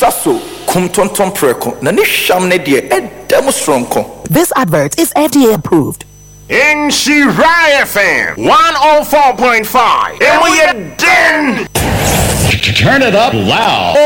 shaso kum tonton preko na ne hwam ne de edem stronko. This advert is FDA approved. In Shirai FM 104.5. And we are done. Turn it up loud.